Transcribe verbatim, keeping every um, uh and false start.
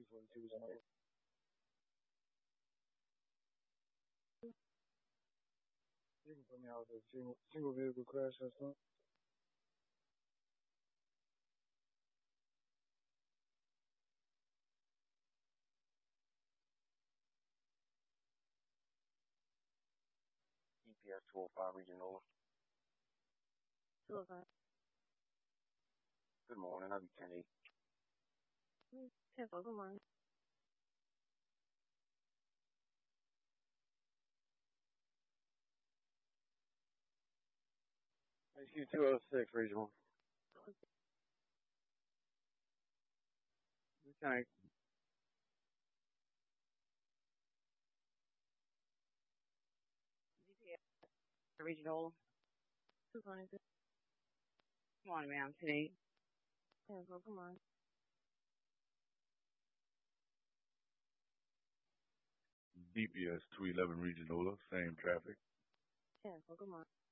forty-two Regional. You can put me out with a single, single vehicle crash or something. E P S two oh five Regional. two oh five. Good morning. I'll be ten eight. ten four, good morning. H Q two oh six Regional. Lieutenant. G P S Regional. Good morning. Good morning, ma'am. ten eight. ten four, good morning. D P S two eleven Regional, same traffic. ten four, good morning.